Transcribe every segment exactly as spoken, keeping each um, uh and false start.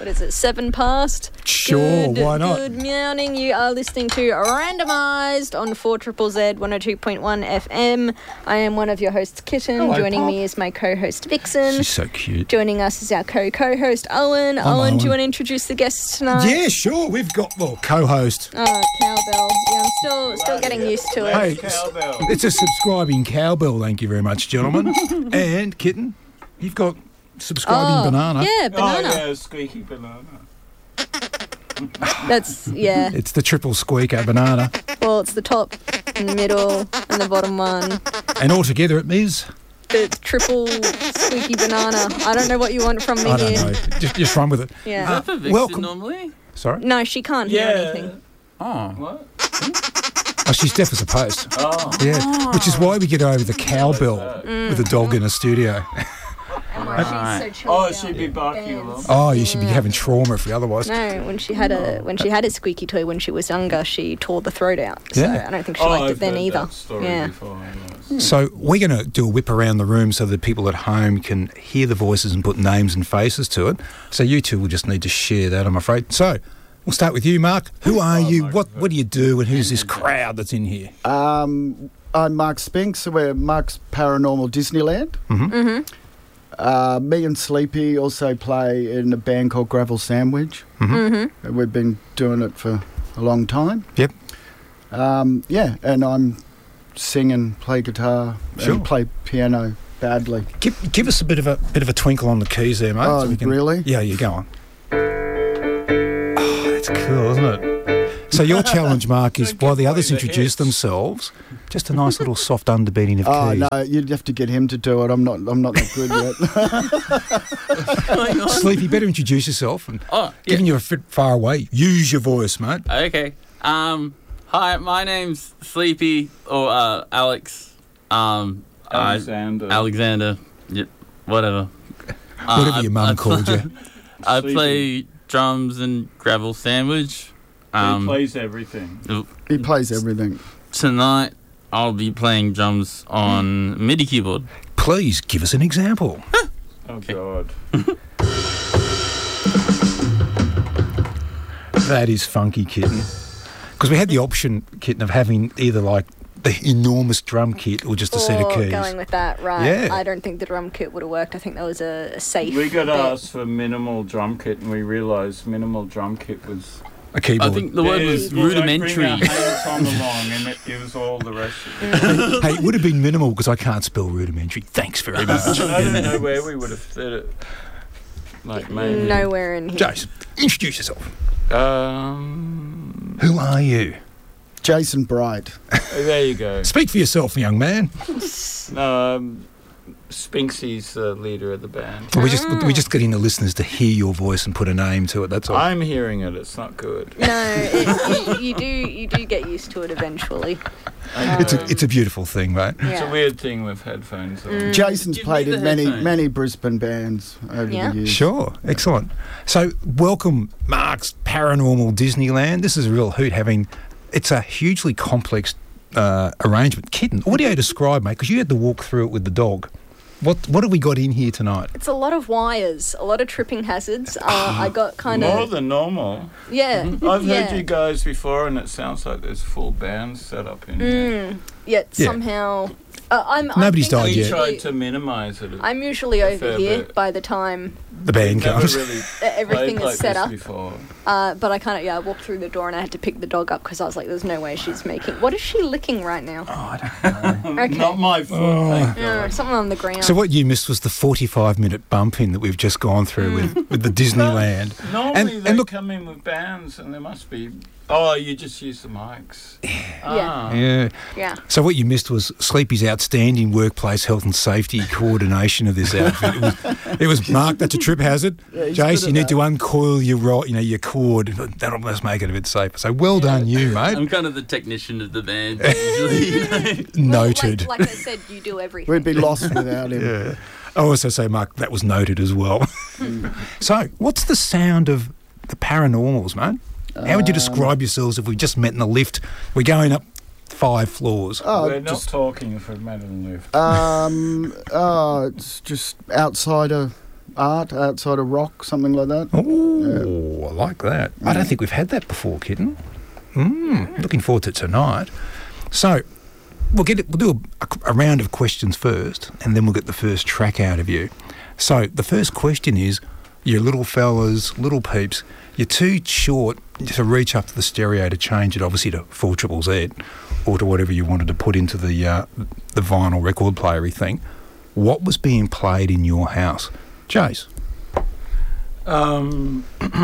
is it, seven past? Sure, good, why not? Good morning. You are listening to Randomised on four Z Z Z one oh two point one F M. I am one of your hosts, Kitten. Hello, Joining Pop. me is my co-host, Vixen. She's so cute. Joining us is our co-co-host, Owen. I'm Owen, do you Owen. want to introduce the guests tonight? Yeah, sure. We've got, well, co-host. Oh, cowbell. Yeah, I'm still still getting used to it. Hey, Cowbell. it's a subscribing cowbell, thank you very much, gentlemen. And, Kitten, you've got subscribing Oh, banana. Yeah, Oh, banana. yeah, squeaky banana. That's, yeah. It's the triple squeaker banana. Well, it's the top and the middle and the bottom one. And altogether it is, The triple squeaky banana. I don't know what you want from me I don't here. know, just, just run with it. Yeah. Is that for Vixen welcome. normally? Sorry? No, she can't hear Yeah. anything. Oh. What? Oh, she's deaf as a post. Oh. Yeah, which is why we get over the cowbell with a dog in a studio. And why Right. she's so chilled Oh, out. she'd be barking a lot. Oh, you should be having trauma if we otherwise. No, when she had a when she had a squeaky toy when she was younger, she tore the throat out. So Yeah. I don't think she Oh, liked I've it then heard either. that story Yeah. before, yes. So we're going to do a whip around the room so that people at home can hear the voices and put names and faces to it. So you two will just need to share that, I'm afraid. So we'll start with you, Mark. Who are you? What What do you do? And who's this crowd that's in here? Um, I'm Mark Spinks. We're Mark's Paranormal Disneyland. Mm-hmm. Uh, me and Sleepy also play in a band called Gravel Sandwich. Mm-hmm. And we've been doing it for a long time. Yep. Um, yeah, and I'm sing and play guitar Sure. and play piano badly. Give, give us a bit of a bit of a twinkle on the keys there, mate. Oh, we can- really? Yeah, you go on. Oh, that's cool, isn't it? So your challenge, Mark, is Don't while give the away others the introduce hits. themselves, just a nice little soft underbeating of Oh keys. no, you'd have to get him to do it. I'm not. I'm not that good yet. Going on? Sleepy, better introduce yourself. And Oh, yeah. given you're a bit far away, use your voice, mate. Okay. Um, hi, my name's Sleepy, or uh, Alex. Um, I- Alexander. Alexander. Yep, whatever. Uh, Whatever I- your mum I called play- you. I Sleepy. play drums and Gravel Sandwich. Um, he plays everything. He plays everything. Tonight, I'll be playing drums on MIDI keyboard. Please give us an example. Oh, God. That is funky, Kitten. Because we had the option, Kitten, of having either like the enormous drum kit or just a set of Or keys. going with that, right. Yeah. I don't think the drum kit would have worked. I think that was a, a safe We got bet. asked for minimal drum kit, and we realised minimal drum kit was... A keyboard. I think the word Yeah, was well, don't rudimentary. Bring our hands on along, and it gives all the rest of it. Hey, it would have been minimal because I can't spell rudimentary. Thanks very much. I don't know where we would have said it. Like, maybe... Nowhere in here. Jason, introduce yourself. Um... Who are you? Jason Bright. There you go. Speak for yourself, young man. No, um, Spinksy's the leader of the band. We're just we're just getting the listeners to hear your voice and put a name to it. That's all. I'm hearing it. It's not good. No, it, you, you do you do get used to it eventually. It's a it's a beautiful thing, mate. It's Yeah. a weird thing with headphones on. Mm. Jason's Give played me the in many headphones. many Brisbane bands over Yeah. the years. Sure, excellent. So, welcome, Mark's Paranormal Disneyland. This is a real hoot having. It's a hugely complex uh, arrangement. Kitten, audio describe, mate, because you had to walk through it with the dog. What what have we got in here tonight? It's a lot of wires, a lot of tripping hazards. Uh, I got kind More of than normal. yeah. I've yeah. heard you guys before, and it sounds like there's full bands set up in here. Mm, yet Yeah. somehow uh, I'm. Nobody's I'm died We yet. usually- tried to minimise it. I'm usually a over fair here bit. by the time The band Never comes. really everything played is like set this up. Before. Uh, but I kind of yeah, I walked through the door and I had to pick the dog up because I was like, "There's no way she's making." What is she licking right now? Oh, I don't know. Okay. Not my fault, Oh. thank No, God. something on the ground. So what you missed was the forty-five minute bump in that we've just gone through with, with the Disneyland. Normally And- they and look- come in with bands, and there must be... Oh, you just use the mics. Ah. Yeah. yeah. So what you missed was Sleepy's outstanding workplace health and safety coordination of this outfit. It was, it was Mark, that's a trip hazard. Yeah, he's Jace, good you at need that. to uncoil your ro- you know, your cord. That'll just make it a bit safer. So well done, you, mate. I'm kind of the technician of the band, usually. You know? Well, Noted. Like, like I said, you do everything. We'd be lost without him. Yeah. I also say, Mark, that was noted as well. So, what's the sound of the Paranormals, mate? How would you describe yourselves if we just met in the lift? We're going up five floors. Oh, We're not just talking if we've met in the lift. um, oh, it's just outsider art outside of rock, something like that. Oh, I like that. I don't think we've had that before, Kitten. Mm, looking forward to tonight. So, we'll get it, we'll do a, a round of questions first, and then we'll get the first track out of you. So, the first question is, you little fellas, little peeps, you're too short to reach up to the stereo to change it, obviously, to four triple Z or to whatever you wanted to put into the uh, the vinyl record playery thing. What was being played in your house? Jace? Um,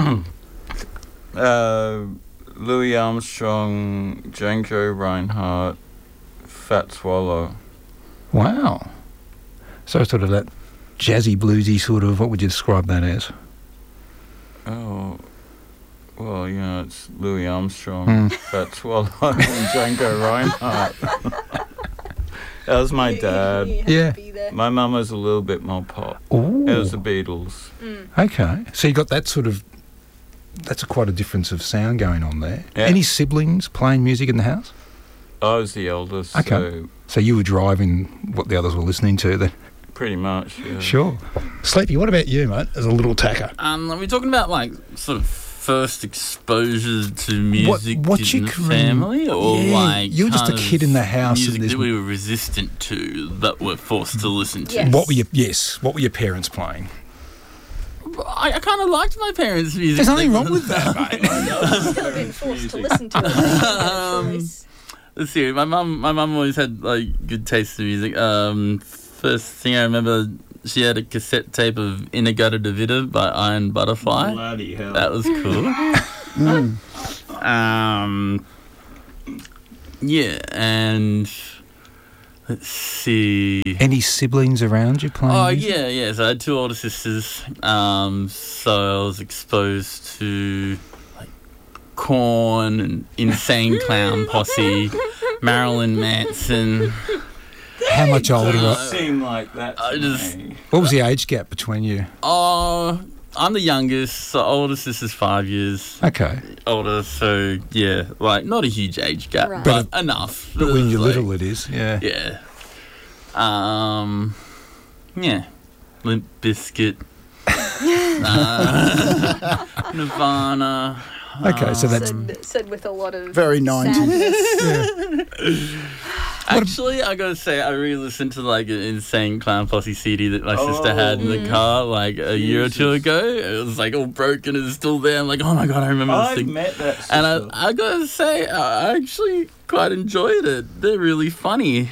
uh, Louis Armstrong, Django Reinhardt, Fat Swallow. Wow. So sort of that jazzy, bluesy sort of, what would you describe that as? Oh, well, you know, it's Louis Armstrong, Mm. Fat Swallow, and Django Reinhardt. That was my dad. Yeah. My mum was a little bit more pop. Ooh. It was the Beatles. Okay. So you got that sort of, that's a quite a difference of sound going on there. Yeah. Any siblings playing music in the house? I was the eldest, Okay. so So you were driving what the others were listening to then? pretty much, yeah. Sure. Sleepy, what about you, mate, as a little tacker? Um, are we talking about like sort of first exposure to music what's in your the career- family, or Yeah, like you're just a kind kid of in the house and music there's- that we were resistant to, that we're forced to listen to? Yes. What were your, yes, what were your parents playing? I, I kind of liked my parents' music. There's nothing wrong with that, mate. I've still been forced to listen to it. Um, Let's see. My mum, my mum always had like good taste in music. Um, first thing I remember, she had a cassette tape of "In a Gutter to Vida" by Iron Butterfly. Bloody hell. That was cool. Mm. um, yeah, and let's see. Any siblings around you playing Oh music? yeah, yeah. So I had two older sisters. Um, so I was exposed to like Korn and Insane Clown Posse, Marilyn Manson. How much older? Doesn't were- seem like that to I just- me. What was the age gap between you? Oh, I'm the youngest. So oldest sister's five years Okay. older. So yeah, like not a huge age gap, Right. but enough. But when you're Like, little, it is, yeah. yeah. Um, yeah. Limp Bizkit. uh, Nirvana. Okay, so that's... Said, said with a lot of Very nineties. sadness. Yeah. Actually, I gotta say, I re-listened to like an Insane Clown Posse C D that my sister Oh, had in the mm. car like a year or two Jesus. ago. It was like all broken and it's still there. I'm like, oh my god, I remember this I thing. met that sister. And I, I gotta say, I actually quite enjoyed it. They're really funny.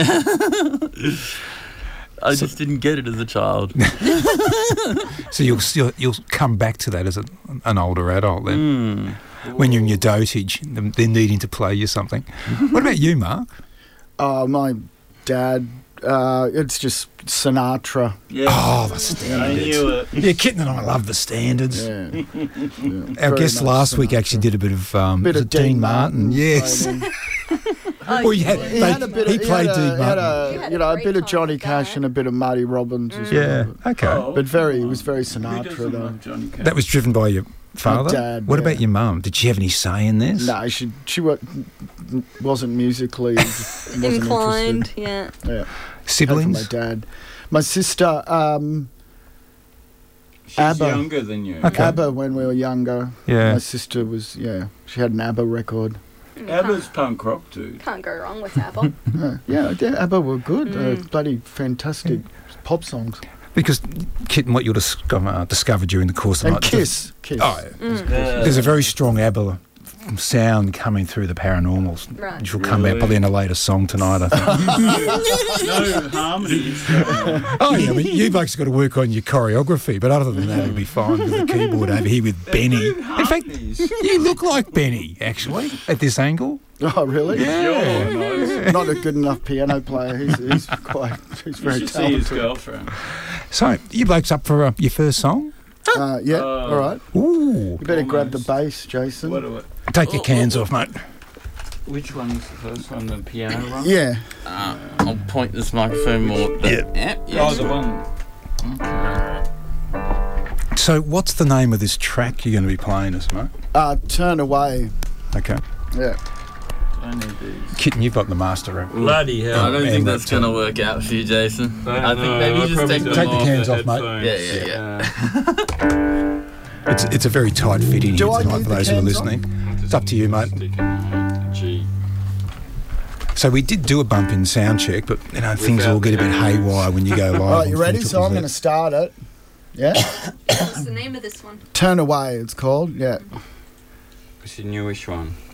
I So- just didn't get it as a child. So you'll still you'll come back to that as a, an older adult then, Mm. when you're in your dotage, them- they're needing to play you something. What about you, Mark? Uh, my dad, uh, it's just Sinatra. Yeah. Oh, the I standards. knew it. Yeah, Kitten and I love the standards. Yeah. Yeah, Our very guest much last week Sinatra. actually did a bit of um, bit was of it Dean, Dean Martin. Martin. Yes. played in. Oh, Well, he had, He they- had a bit. he Of, played had a, Dean had Martin. a, You had you a know, a great bit of time Johnny with Cash that. and a bit of Marty Robbins as Yeah. well. Okay. Oh, But very, it was very Who Sinatra doesn't though. love Johnny Cash? That was driven by your father. dad, What yeah. about your mum? Did she have any say in this? No, she she wa- wasn't musically wasn't inclined, interested. yeah. Yeah, came from Siblings? my dad, my sister. Um, She's ABBA. younger than you. Okay. ABBA when we were younger. Yeah. My sister was yeah. She had an ABBA record. ABBA's punk rock, dude. Can't go wrong with Apple. Yeah, yeah, yeah ABBA were good. Uh, Mm. bloody fantastic pop songs. Because, Kitten, what you'll discover, uh, discover during the course of the And night. Kiss, Kiss. Oh, yeah. Mm. Yeah. There's a very strong ABBA sound coming through the Paranormals, Right. which will come out Really? probably in a later song tonight, I think. No harmonies. Oh, yeah, I mean, you blokes got to work on your choreography, but other than that, it'll be fine with the keyboard over here with Benny. In fact, you look like Benny, actually, at this angle. Oh, really? Yeah. Nice. Not a good enough piano player. He's, he's quite. He's You very should see his talented. girlfriend. So, you blokes up for uh, your first song? Uh, yeah. Oh. all right. Ooh. You better grab the Almost. bass, Jason. What do I, Take your cans off, mate. which one's the first one? The piano one? Yeah. Uh, I'll point this microphone more. Yeah. Yeah. Oh, the one. So, what's the name of this track you're going to be playing us, mate? Uh, Turn Away. Okay. Yeah. I need these. Kitten, you've got the master room. Bloody hell. I don't man, think that's but, going to um, work out for you, Jason. Don't I think know, maybe I you just probably take them don't Take the off. cans off, mate. headphones. Yeah, yeah, yeah. It's it's a very tight fit in here Do I tonight need for the those who are cans on? listening. It's up to you, mate. Stick in the G. So we did do a bump in sound check, but you know things all get a bit haywire when you go live. All right, on you ready? Four So I'm Triple going to Z. start it. Yeah? What's the name of this one? Turn Away, it's called. Yeah. It's a newish one.